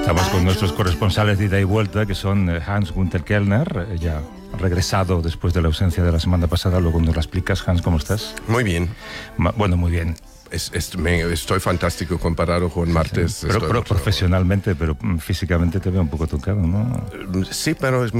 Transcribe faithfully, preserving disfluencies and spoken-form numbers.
Estamos con nuestros corresponsales de ida y vuelta, que son Hans-Günther Kellner, eh, ya regresado después de la ausencia de la semana pasada. Luego nos la explicas. Hans, ¿cómo estás? Muy bien. Ma- bueno, muy bien. Es, es, me, estoy fantástico comparado con martes. Sí, pero, pero profesionalmente, pero mm, físicamente te veo un poco tocado, ¿no? Sí, pero es